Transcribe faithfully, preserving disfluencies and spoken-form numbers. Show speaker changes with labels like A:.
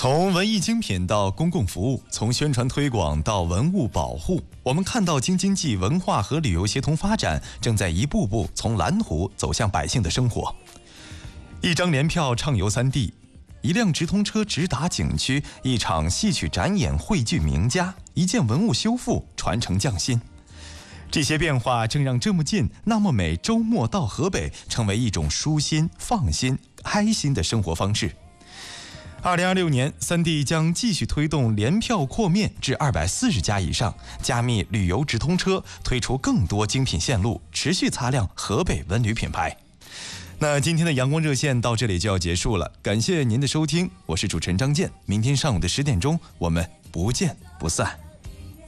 A: 从文艺精品到公共服务，从宣传推广到文物保护，我们看到京津冀文化和旅游协同发展正在一步步从蓝图走向百姓的生活。一张联票畅游三地，一辆直通车直达景区，一场戏曲展演汇聚名家，一件文物修复传承匠心。这些变化正让这么近那么美周末到河北成为一种舒心、放心、开心的生活方式。二零二六年，三地将继续推动联票扩面至二百四十家以上，加密旅游直通车，推出更多精品线路，持续擦亮河北文旅品牌。那今天的阳光热线到这里就要结束了，感谢您的收听，我是主持人张健，明天上午的十点钟，我们不见不散。